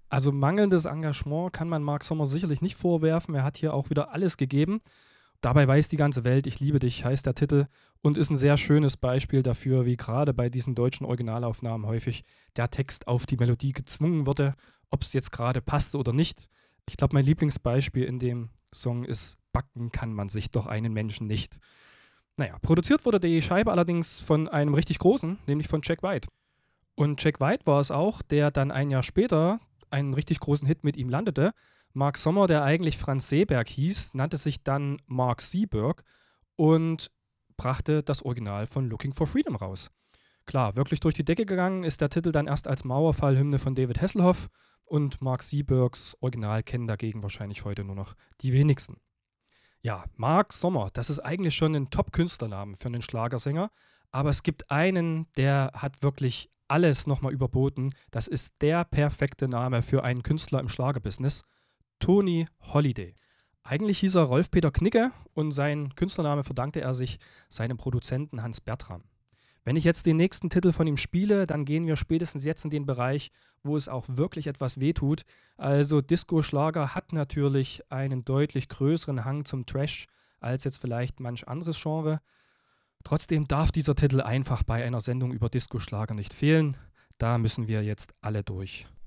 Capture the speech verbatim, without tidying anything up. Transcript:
Also mangelndes Engagement kann man Marc Sommer sicherlich nicht vorwerfen. Er hat hier auch wieder alles gegeben. Dabei weiß die ganze Welt, ich liebe dich, heißt der Titel und ist ein sehr schönes Beispiel dafür, wie gerade bei diesen deutschen Originalaufnahmen häufig der Text auf die Melodie gezwungen wurde, ob es jetzt gerade passt oder nicht. Ich glaube, mein Lieblingsbeispiel in dem Song ist Backen kann man sich doch einen Menschen nicht. Naja, produziert wurde die Scheibe allerdings von einem richtig großen, nämlich von Jack White. Und Jack White war es auch, der dann ein Jahr später einen richtig großen Hit mit ihm landete. Marc Sommer, der eigentlich Franz Seeberg hieß, nannte sich dann Mark Seeberg und brachte das Original von Looking for Freedom raus. Klar, wirklich durch die Decke gegangen ist der Titel dann erst als Mauerfall-Hymne von David Hasselhoff und Mark Seebergs Original kennen dagegen wahrscheinlich heute nur noch die wenigsten. Ja, Marc Sommer, das ist eigentlich schon ein Top-Künstlernamen für einen Schlagersänger, aber es gibt einen, der hat wirklich alles nochmal überboten. Das ist der perfekte Name für einen Künstler im Schlagerbusiness. Tony Holiday. Eigentlich hieß er Rolf-Peter Knicke und seinen Künstlername verdankte er sich seinem Produzenten Hans Bertram. Wenn ich jetzt den nächsten Titel von ihm spiele, dann gehen wir spätestens jetzt in den Bereich, wo es auch wirklich etwas wehtut. Also Disco-Schlager hat natürlich einen deutlich größeren Hang zum Trash als jetzt vielleicht manch anderes Genre. Trotzdem darf dieser Titel einfach bei einer Sendung über Disco-Schlager nicht fehlen. Da müssen wir jetzt alle durch.